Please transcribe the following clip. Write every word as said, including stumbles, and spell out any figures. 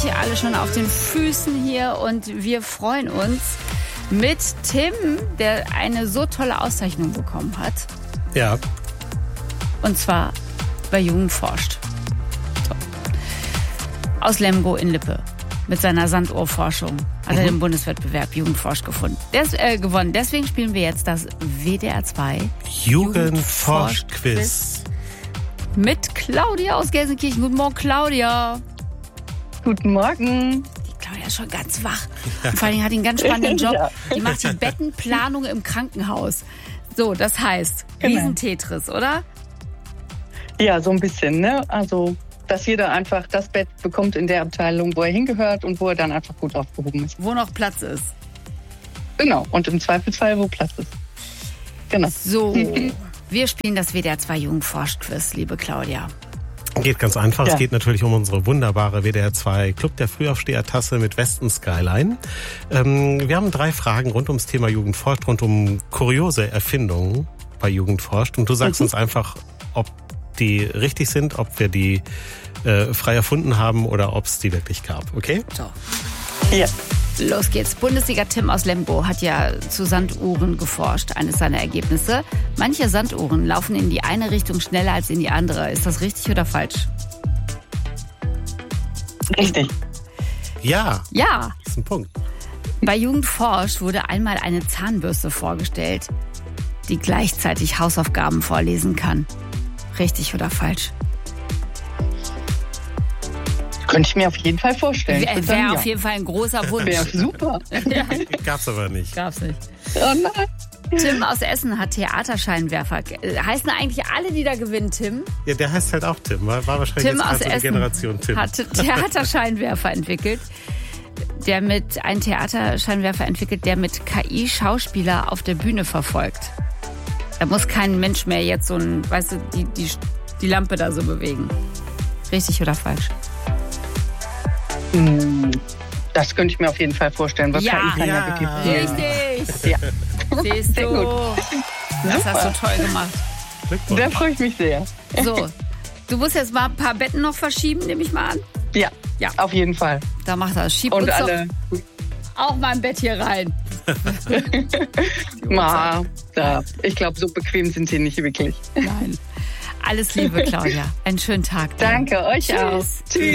ihr alle schon auf den Füßen hier und wir freuen uns mit Tim, der eine so tolle Auszeichnung bekommen hat. Ja. Und zwar bei Jugend forscht. So. Aus Lemgo in Lippe. Mit seiner Sanduhrforschung hat mhm. er den Bundeswettbewerb Jugend forscht gefunden. Des, äh, gewonnen. Deswegen spielen wir jetzt das W D R zwei Jugend forscht Quiz. Mit Claudia aus Gelsenkirchen. Guten Morgen, Claudia. Guten Morgen. Die Claudia ist schon ganz wach. Und vor allem hat die einen ganz spannenden Job. Ja. Die macht die Bettenplanung im Krankenhaus. So, das heißt, genau. Riesen-Tetris, oder? Ja, so ein bisschen, ne? Also, dass jeder einfach das Bett bekommt in der Abteilung, wo er hingehört und wo er dann einfach gut aufgehoben ist. Wo noch Platz ist. Genau, und im Zweifelsfall, wo Platz ist. Genau. So, wir spielen das W D R zwei Jugend forscht Quiz, liebe Claudia. Geht ganz einfach. Ja. Es geht natürlich um unsere wunderbare W D R zwei Club der Frühaufsteher-Tasse mit Westen Skyline. Ähm, wir haben drei Fragen rund ums Thema Jugend forscht, rund um kuriose Erfindungen bei Jugend forscht. Und du sagst mhm. uns einfach, ob die richtig sind, ob wir die äh, frei erfunden haben oder ob es die wirklich gab. Okay? So. Ja. Los geht's. Bundesliga-Tim aus Lemgo hat ja zu Sanduhren geforscht, eines seiner Ergebnisse. Manche Sanduhren laufen in die eine Richtung schneller als in die andere. Ist das richtig oder falsch? Richtig. Ja. Ja. Das ist ein Punkt. Bei Jugend forscht wurde einmal eine Zahnbürste vorgestellt, die gleichzeitig Hausaufgaben vorlesen kann. Richtig oder falsch? Könnte ich mir auf jeden Fall vorstellen. Wäre wär auf ja. jeden Fall ein großer Wunsch. Wäre super. Ja. Gab's aber nicht. Gab's nicht. Oh nein. Tim aus Essen hat Theaterscheinwerfer. Heißen eigentlich alle, die da gewinnen, Tim? Ja, der heißt halt auch Tim. War, war wahrscheinlich Tim jetzt aus so die Essen Generation Tim. hat Theaterscheinwerfer entwickelt. Der mit einen Theaterscheinwerfer entwickelt, der mit K I Schauspieler auf der Bühne verfolgt. Da muss kein Mensch mehr jetzt so ein, weißt du, die, die, die Lampe da so bewegen. Richtig oder falsch? Das könnte ich mir auf jeden Fall vorstellen. Was Ja, K I kann ja. ja wirklich. Richtig. Ja. Siehst Sehr du. gut. Das Super. hast du toll gemacht. Glückwunsch. Da freue ich mich sehr. So, du musst jetzt mal ein paar Betten noch verschieben, nehme ich mal an. Ja, Ja. auf jeden Fall. Da macht das. Schieb Und uns alle. doch auch mal ein Bett hier rein. Ma, da. Ich glaube, so bequem sind sie nicht wirklich. Nein. Alles Liebe, Claudia. Einen schönen Tag. dir. Danke, euch Tschüss. auch. Tschüss.